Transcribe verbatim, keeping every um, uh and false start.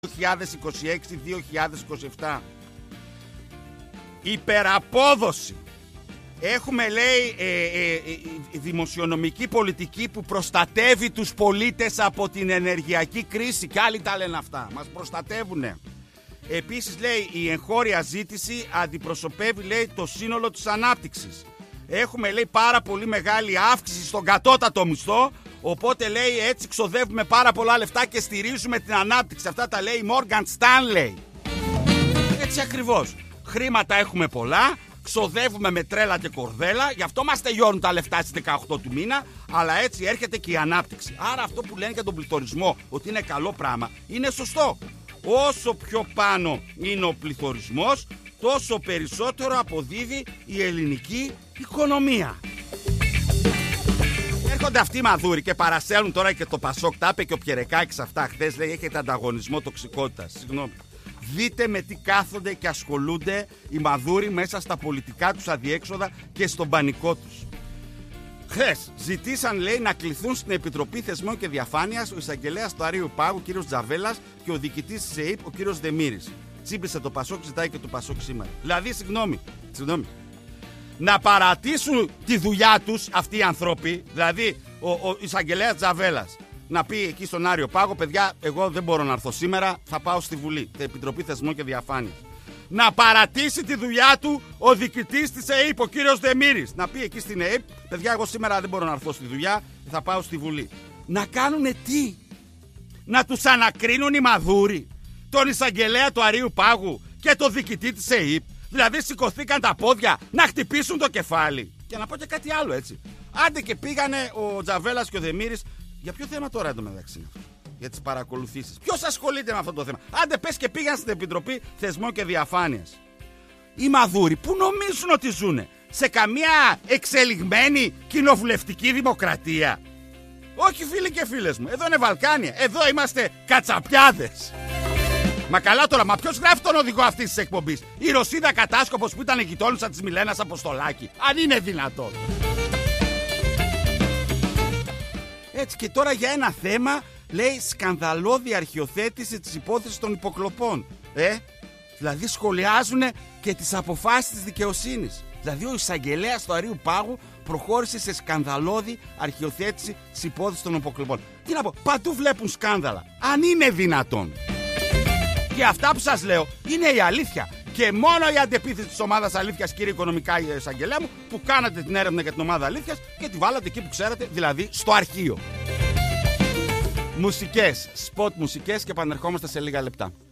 δύο χιλιάδες είκοσι έξι με δύο χιλιάδες είκοσι επτά. Υπεραπόδοση. Έχουμε, λέει, ε, ε, ε, δημοσιονομική πολιτική που προστατεύει τους πολίτες από την ενεργειακή κρίση. Και άλλοι τα λένε αυτά. Μας προστατεύουνε. Επίσης, λέει, η εγχώρια ζήτηση αντιπροσωπεύει, λέει, το σύνολο της ανάπτυξης. Έχουμε, λέει, πάρα πολύ μεγάλη αύξηση στον κατώτατο μισθό. Οπότε, λέει, έτσι ξοδεύουμε πάρα πολλά λεφτά και στηρίζουμε την ανάπτυξη. Αυτά τα λέει η Morgan Stanley. Έτσι ακριβώς. Χρήματα έχουμε πολλά, ξοδεύουμε με τρέλα και κορδέλα, γι' αυτό μας τελειώνουν τα λεφτά στις δεκαοκτώ του μήνα, αλλά έτσι έρχεται και η ανάπτυξη. Άρα αυτό που λένε για τον πληθωρισμό, ότι είναι καλό πράγμα, είναι σωστό. Όσο πιο πάνω είναι ο πληθωρισμός, τόσο περισσότερο αποδίδει η ελληνική οικονομία. Έρχονται αυτοί οι μαδούροι και παρασέλνουν τώρα και το Πασόκ. Τα είπε και ο Πιερεκάκης αυτά χθες, λέει, έχετε ανταγωνισμό τοξικότητας. Συγγνώμη. Δείτε με τι κάθονται και ασχολούνται οι μαδούροι μέσα στα πολιτικά τους αδιέξοδα και στον πανικό τους. Χθες ζητήσαν, λέει, να κληθούν στην Επιτροπή Θεσμών και Διαφάνειας ο εισαγγελέας του Αρείου Πάγου, κύριος Τζαβέλας, και ο διοικητής της ΕΕΠ, ο κύριος Δεμήρης. Τσίπησε το Πασόκ, ζητάει και το Πασόκ σήμερα. Δηλαδή, συγγνώμη, συγγνώμη. Να παρατήσουν τη δουλειά τους αυτοί οι άνθρωποι, δηλαδή ο, ο εισαγγελέας Τζαβέλας, να πει εκεί στον Άριο Πάγο, παιδιά, εγώ δεν μπορώ να έρθω σήμερα, θα πάω στη Βουλή, την Επιτροπή Θεσμών και Διαφάνειας. Να παρατήσει τη δουλειά του ο διοικητής της ΕΕΠ, ο κύριος Δεμήρης, να πει εκεί στην ΕΕΠ, παιδιά, εγώ σήμερα δεν μπορώ να έρθω στη δουλειά, θα πάω στη Βουλή. Να κάνουνε τι? Να τους ανακρίνουν οι μαδούροι, τον εισαγγελέα του Αρείου Πάγου και τον διοικητή της ΕΕΠ. Δηλαδή σηκωθήκαν τα πόδια να χτυπήσουν το κεφάλι. Και να πω και κάτι άλλο, έτσι. Άντε και πήγανε ο Τζαβέλας και ο Δεμήρης. Για ποιο θέμα τώρα εντωμεταξύ? Για τις παρακολουθήσεις. Ποιος ασχολείται με αυτό το θέμα? Άντε πες και πήγαν στην Επιτροπή Θεσμών και Διαφάνειας. Οι μαδούροι που νομίζουν ότι ζουνε? Σε καμία εξελιγμένη κοινοβουλευτική δημοκρατία? Όχι, φίλοι και φίλες μου. Εδώ είναι Βαλκάνια. Εδώ είμαστε κατσαπιάδες. Μα καλά τώρα, μα ποιος γράφει τον οδηγό αυτής της εκπομπής? Η Ρωσίδα κατάσκοπος που ήταν η γειτόνισσα της Μιλένας Αποστολάκη? Αν είναι δυνατόν. Έτσι, και τώρα για ένα θέμα, λέει, σκανδαλώδη αρχιοθέτηση της υπόθεσης των υποκλοπών. Ε, δηλαδή σχολιάζουν και τις αποφάσεις της δικαιοσύνης. Δηλαδή ο εισαγγελέας του Αρείου Πάγου προχώρησε σε σκανδαλώδη αρχιοθέτηση της υπόθεσης των υποκλοπών. Τι να πω, παντού βλέπουν σκάνδαλα. Αν είναι δυνατόν. Και αυτά που σας λέω είναι η αλήθεια. Και μόνο η αντεπίθεση της ομάδας αλήθειας, κύριε οικονομικά εισαγγελέα μου, που κάνατε την έρευνα για την ομάδα αλήθειας και τη βάλατε εκεί που ξέρατε, δηλαδή στο αρχείο. Μουσικές, σποτ μουσικές, και επανερχόμαστε σε λίγα λεπτά.